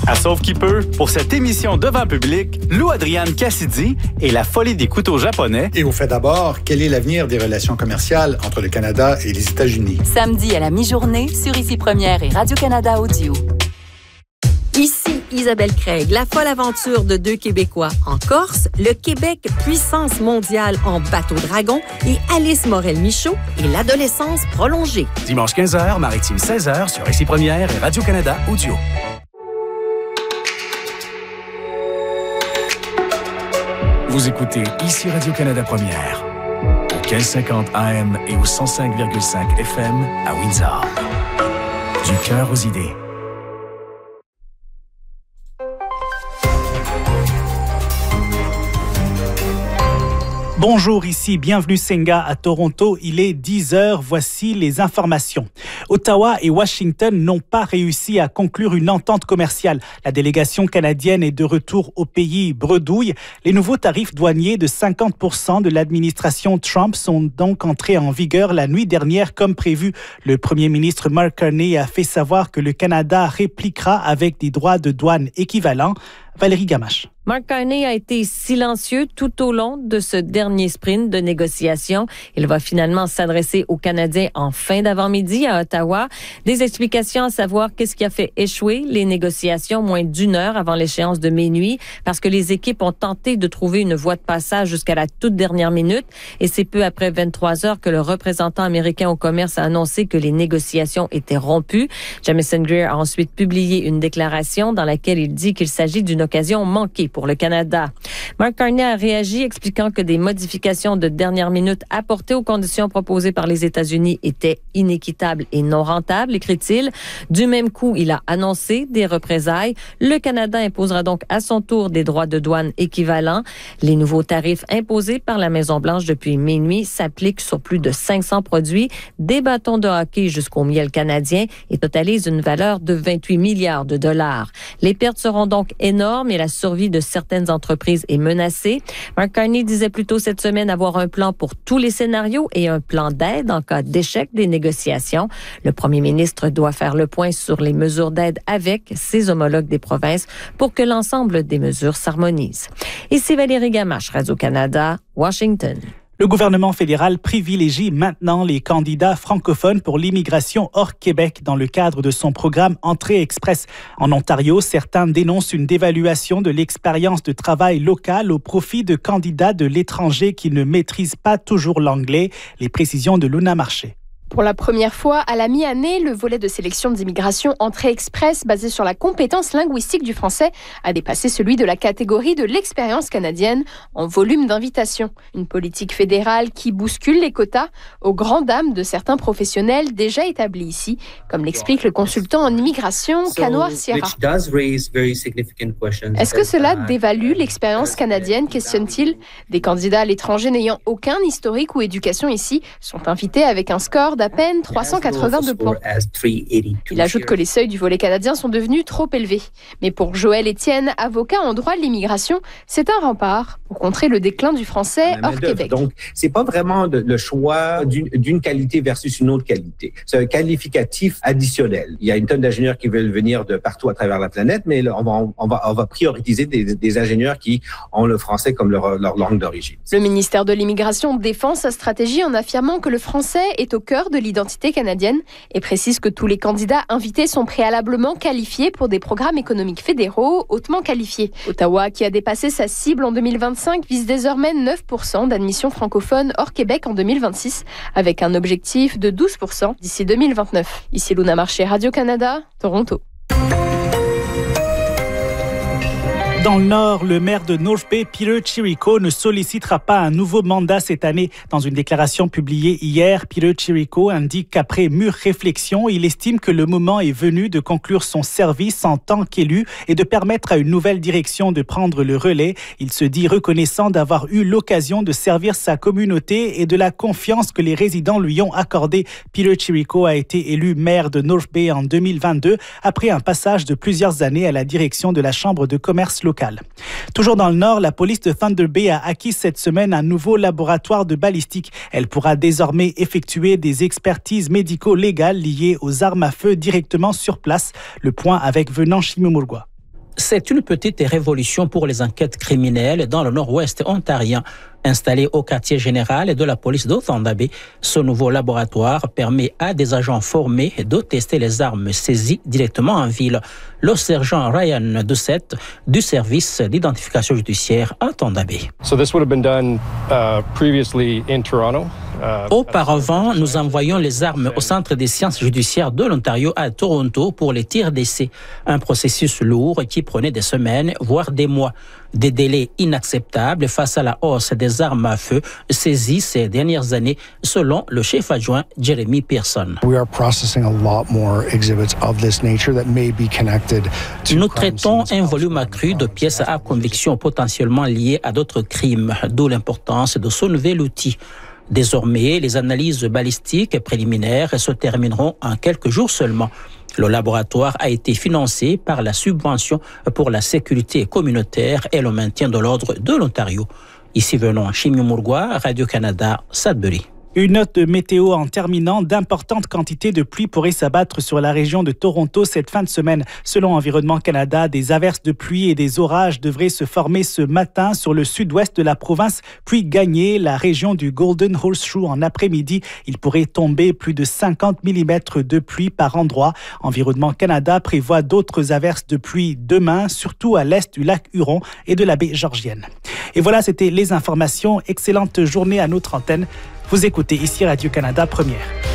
À Sauve qui peut, pour cette émission devant public, Lou Adrienne Cassidy et la folie des couteaux japonais. Et au fait d'abord, quel est l'avenir des relations commerciales entre le Canada et les États-Unis? Samedi à la mi-journée, sur Ici Première et Radio-Canada Audio. Ici Isabelle Craig, la folle aventure de deux Québécois en Corse, le Québec puissance mondiale en bateau-dragon et Alice Morel-Michaud et l'adolescence prolongée. Dimanche 15h, Maritime 16h sur Ici Première et Radio-Canada Audio. Vous écoutez Ici Radio-Canada Première, au 1550 AM et au 105,5 FM à Windsor. Du cœur aux idées. Bonjour, ici Bienvenue Senga à Toronto. Il est 10h. Voici les informations. Ottawa et Washington n'ont pas réussi à conclure une entente commerciale. La délégation canadienne est de retour au pays bredouille. Les nouveaux tarifs douaniers de 50% de l'administration Trump sont donc entrés en vigueur la nuit dernière comme prévu. Le premier ministre Mark Carney a fait savoir que le Canada répliquera avec des droits de douane équivalents. Valérie Gamache. Mark Carney a été silencieux tout au long de ce dernier sprint de négociation. Il va finalement s'adresser aux Canadiens en fin d'avant-midi à Ottawa. Des explications à savoir qu'est-ce qui a fait échouer les négociations moins d'une heure avant l'échéance de minuit, parce que les équipes ont tenté de trouver une voie de passage jusqu'à la toute dernière minute. Et c'est peu après 23 heures que le représentant américain au commerce a annoncé que les négociations étaient rompues. Jamieson Greer a ensuite publié une déclaration dans laquelle il dit qu'il s'agit d'une occasion manquée pour le Canada. Mark Carney a réagi expliquant que des modifications de dernière minute apportées aux conditions proposées par les États-Unis étaient inéquitables et non rentables, écrit-il. Du même coup, il a annoncé des représailles. Le Canada imposera donc à son tour des droits de douane équivalents. Les nouveaux tarifs imposés par la Maison-Blanche depuis minuit s'appliquent sur plus de 500 produits, des bâtons de hockey jusqu'au miel canadien et totalisent une valeur de 28 milliards de dollars. Les pertes seront donc énormes et la survie de certaines entreprises est menacée. Mark Carney disait plus tôt cette semaine avoir un plan pour tous les scénarios et un plan d'aide en cas d'échec des négociations. Le premier ministre doit faire le point sur les mesures d'aide avec ses homologues des provinces pour que l'ensemble des mesures s'harmonisent. Ici Valérie Gamache, Radio-Canada, Washington. Le gouvernement fédéral privilégie maintenant les candidats francophones pour l'immigration hors Québec dans le cadre de son programme Entrée Express. En Ontario, certains dénoncent une dévaluation de l'expérience de travail locale au profit de candidats de l'étranger qui ne maîtrisent pas toujours l'anglais. Les précisions de Luna Marché. Pour la première fois, à la mi-année, le volet de sélection d'immigration Entrée Express, basé sur la compétence linguistique du français, a dépassé celui de la catégorie de l'expérience canadienne en volume d'invitation. Une politique fédérale qui bouscule les quotas aux grandes dames de certains professionnels déjà établis ici, comme l'explique le consultant en immigration, Kanoar Sierra. Est-ce que cela dévalue l'expérience canadienne, questionne-t-il? Des candidats à l'étranger n'ayant aucun historique ou éducation ici sont invités avec un score d'à peine 382 points. Il ajoute que les seuils du volet canadien sont devenus trop élevés. Mais pour Joël Étienne, avocat en droit de l'immigration, c'est un rempart pour contrer le déclin du français hors Québec. Donc, c'est pas vraiment le choix d'une qualité versus une autre qualité. C'est un qualificatif additionnel. Il y a une tonne d'ingénieurs qui veulent venir de partout à travers la planète, mais on va prioriser des ingénieurs qui ont le français comme leur langue d'origine. Le ministère de l'Immigration défend sa stratégie en affirmant que le français est au cœur de l'identité canadienne et précise que tous les candidats invités sont préalablement qualifiés pour des programmes économiques fédéraux hautement qualifiés. Ottawa, qui a dépassé sa cible en 2025, vise désormais 9% d'admission francophone hors Québec en 2026, avec un objectif de 12% d'ici 2029. Ici Luna Marché, Radio-Canada, Toronto. Dans le Nord, le maire de North Bay, Peter Chirico, ne sollicitera pas un nouveau mandat cette année. Dans une déclaration publiée hier, Peter Chirico indique qu'après mûre réflexion, il estime que le moment est venu de conclure son service en tant qu'élu et de permettre à une nouvelle direction de prendre le relais. Il se dit reconnaissant d'avoir eu l'occasion de servir sa communauté et de la confiance que les résidents lui ont accordée. Peter Chirico a été élu maire de North Bay en 2022 après un passage de plusieurs années à la direction de la Chambre de commerce locale. Toujours dans le Nord, la police de Thunder Bay a acquis cette semaine un nouveau laboratoire de balistique. Elle pourra désormais effectuer des expertises médico-légales liées aux armes à feu directement sur place. Le point avec Venant Chimimurgua. C'est une petite révolution pour les enquêtes criminelles dans le nord-ouest ontarien. Installé au quartier général de la police d'Otanda Bay, ce nouveau laboratoire permet à des agents formés de tester les armes saisies directement en ville. Le sergent Ryan Doucette du service d'identification judiciaire à Otanda Bay. Auparavant, nous envoyions les armes au Centre des sciences judiciaires de l'Ontario à Toronto pour les tirs d'essai. Un processus lourd qui prenait des semaines, voire des mois. Des délais inacceptables face à la hausse des armes à feu saisies ces dernières années, selon le chef adjoint Jeremy Pearson. Nous traitons un volume accru de pièces à conviction potentiellement liées à d'autres crimes, d'où l'importance de ce nouvel outil. Désormais, les analyses balistiques préliminaires se termineront en quelques jours seulement. Le laboratoire a été financé par la subvention pour la sécurité communautaire et le maintien de l'ordre de l'Ontario. Ici venons Chimio Mourgoua, Radio-Canada, Sudbury. Une note de météo en terminant. D'importantes quantités de pluie pourraient s'abattre sur la région de Toronto cette fin de semaine. Selon Environnement Canada, des averses de pluie et des orages devraient se former ce matin sur le sud-ouest de la province, puis gagner la région du Golden Horseshoe en après-midi. Il pourrait tomber plus de 50 mm de pluie par endroit. Environnement Canada prévoit d'autres averses de pluie demain, surtout à l'est du lac Huron et de la baie Georgienne. Et voilà, c'était les informations. Excellente journée à notre antenne. Vous écoutez ici Radio-Canada Première.